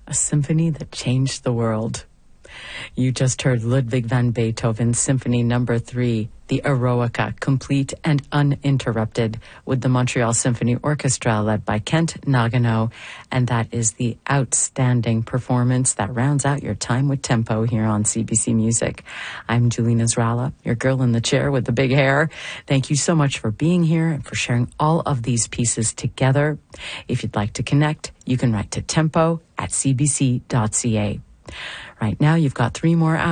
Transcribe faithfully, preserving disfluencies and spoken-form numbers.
a symphony that changed the world. You just heard Ludwig van Beethoven's Symphony Number Three, the Eroica, complete and uninterrupted, with the Montreal Symphony Orchestra led by Kent Nagano, and that is the outstanding performance that rounds out your time with Tempo here on C B C Music. I'm Julie Nasrallah, your girl in the chair with the big hair. Thank you so much for being here and for sharing all of these pieces together. If you'd like to connect, you can write to tempo at c b c dot c a. Right now, you've got three more hours.